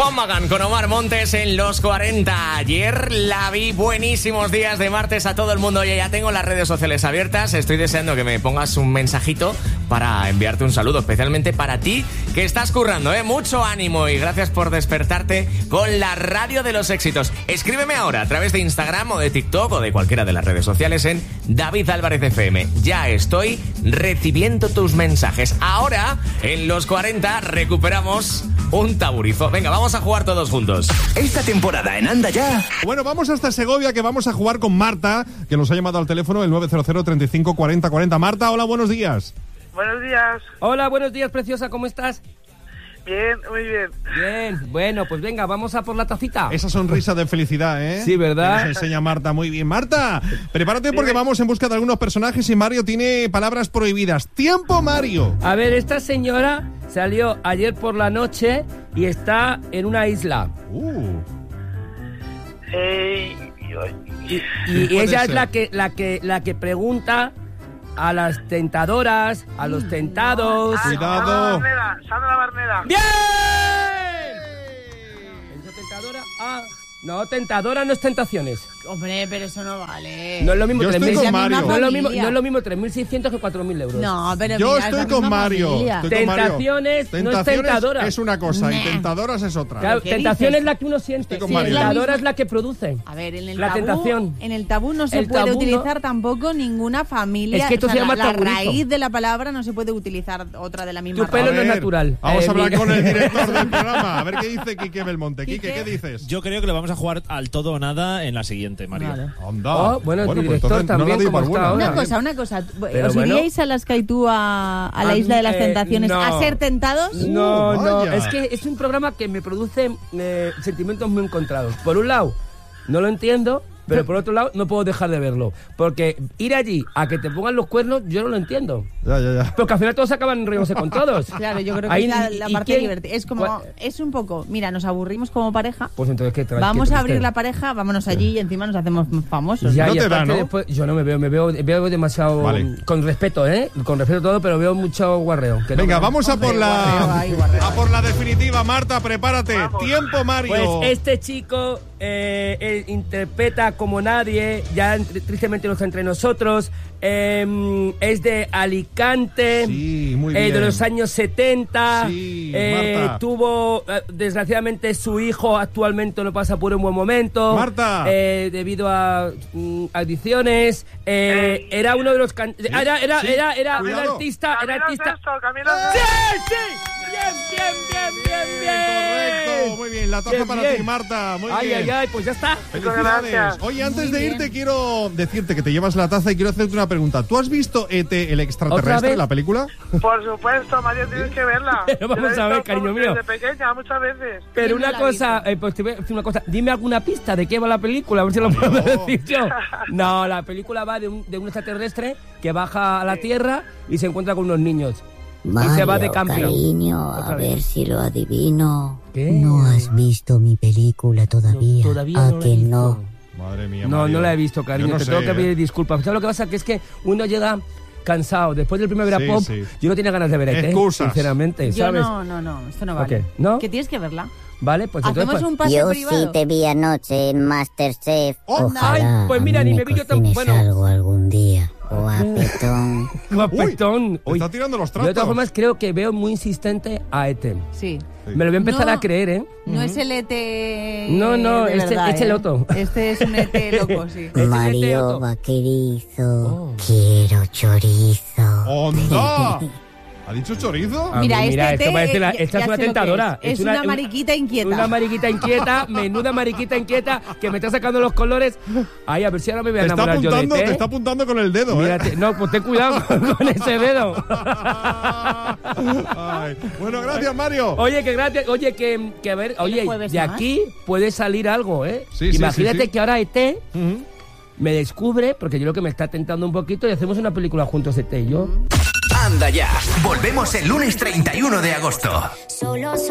Magan con Omar Montes en los 40. Ayer la vi. Buenísimos días de martes a todo el mundo. Oye, ya tengo las redes sociales abiertas. Estoy deseando que me pongas un mensajito para enviarte un saludo, especialmente para ti que estás currando, ¿eh? Mucho ánimo y gracias por despertarte con la radio de los éxitos. Escríbeme ahora a través de Instagram o de TikTok o de cualquiera de las redes sociales en David Álvarez FM. Ya estoy recibiendo tus mensajes. Ahora, en los 40, recuperamos un taburizo. Venga, vamos a jugar todos juntos. Esta temporada en Anda Ya. Bueno, vamos hasta Segovia, que vamos a jugar con Marta, que nos ha llamado al teléfono el 900 35 40 40. Marta, hola, buenos días. Buenos días. Hola, buenos días, preciosa, ¿cómo estás? Bien, muy bien. Bien, bueno, pues venga, vamos a por la tacita. Esa sonrisa de felicidad, ¿eh? Sí, ¿verdad? Que nos enseña Marta, muy bien. Marta, prepárate porque vamos en busca de algunos personajes y Mario tiene palabras prohibidas. ¡Tiempo, Mario! A ver, esta señora salió ayer por la noche y está en una isla. Y ella es la que pregunta a las tentadoras, a los tentados. Cuidado. Sandra Barneda. ¡Bien! ¿Es tentadora? No, tentadora no es tentaciones. Hombre, pero eso no vale. No es lo mismo. Yo estoy con Mario. No es lo mismo 3.600 que 4.000 euros. No, pero yo mira, estoy con Mario. Tentaciones no es tentadora. Es una cosa y tentadoras es otra. Claro, tentación es la que uno siente. Tentadora es la que produce. A ver, en el la tabú, tentación. En el tabú no se puede utilizar tampoco ninguna familia. Es que esto se llama la taburizo. raíz de la palabra no se puede utilizar otra de la misma Tu pelo no es natural. Vamos a hablar con el director del programa. A ver qué dice Quique Belmonte. Quique, ¿qué dices? Yo creo que le vamos a jugar al todo o nada en la siguiente, Mario. Vale. Anda. Bueno, el pues director entonces también, no como está ahora. Una cosa. Pero ¿Os iríais a las Caitú a la Isla de las Tentaciones no. a ser tentados? No, vaya. es que es un programa que me produce sentimientos muy encontrados. Por un lado, no lo entiendo, pero por otro lado, no puedo dejar de verlo. Porque ir allí a que te pongan los cuernos, yo no lo entiendo. Ya. Porque al final todos acaban riéndose con todos. Claro, yo creo que Ahí, es la ¿y parte quién? divertida. Es como, es un poco, mira, nos aburrimos como pareja. Pues entonces, ¿qué Vamos a abrir la pareja, vámonos allí y encima nos hacemos famosos. Ya, No y te da, aparte ¿no? después, yo no me veo demasiado. Vale. Con respeto, Con respeto a todo, pero veo mucho guarreo. Que Venga, no, vamos a por guarreo. a por la definitiva, Marta, prepárate. Vamos. Tiempo, Mario. Pues este chico él interpreta como nadie, ya tristemente no está entre nosotros, es de Alicante, Sí, muy bien. de los años 70, Sí, Marta. tuvo, desgraciadamente su hijo actualmente lo pasa por un buen momento, Marta. debido a adicciones, era uno de los era Cuidado. artista, Camilo ¡Sí! Bien. Correcto, muy bien. La taza Bien, para bien. ti, Marta. Muy bien. Ay, pues ya está. Felicidades. Gracias. Oye, antes Muy de bien. irte, quiero decirte que te llevas la taza y quiero hacerte una pregunta. ¿Tú has visto E.T. el ¿Otra extraterrestre, vez? la película? Por supuesto, Mario, tienes que verla. Pero vamos Yo la he a ver, visto cariño mío. Desde pequeña, muchas veces. Pero ¿Quién no una la ha cosa, pues te voy a decir una cosa. Dime alguna pista de qué va la película, a ver si lo puedo decir yo. No, la película va de un extraterrestre que baja a la Tierra y se encuentra con unos niños. Mario, y se va de camping. cariño, Otra a vez. ver si lo adivino. ¿Qué? ¿No has visto mi película todavía? No, todavía ¿A no la que he visto. no? Madre mía, No, Mario. no la he visto, cariño. Yo no te sé, tengo que pedir disculpas. ¿Sabes lo que pasa? Que es que uno llega cansado. Después del primer Sí, Verapop, sí. yo no tenía ganas de ver ET, Excusas. sinceramente, Yo ¿sabes? no, esto no ¿Por vale. qué? ¿No? Que tienes que verla. Vale, pues entonces... Hacemos pues- un pase Yo privado. sí te vi anoche en Masterchef. Oh, Ojalá ay, pues mira, a mí ni me me vi yo cocines bueno. algo algún día. Guapetón. Guapetón. Te está tirando los De trastos. todas formas, creo que veo muy insistente a ET. Sí. Me lo voy a empezar No. a creer, ¿eh? No es el ET. No, de este verdad, es el otro. Este es un ET loco, sí. Mario Otto. vaquerizo. Quiero chorizo. ¡Onda! ¿Ha dicho chorizo? Ah, Mira, mira, este esto parece ET, esta ya es sé una lo que tentadora. Es una mariquita inquieta. Una mariquita inquieta, menuda mariquita inquieta, que me está sacando los colores. Ay, a ver si ahora me voy a Te está enamorar yo de apuntando, ET. te está apuntando con el dedo, Mírate, no, pues ten cuidado con ese dedo. Ay. Bueno, gracias, Mario. Oye, que gracias, oye, que a ver, oye, jueves de más? aquí puede salir algo, ¿eh? Sí, sí, Imagínate sí, sí. que ahora ET Ujú. me descubre, porque yo creo que me está tentando un poquito y hacemos una película juntos ET y yo. Anda Ya. Volvemos el lunes 31 de agosto.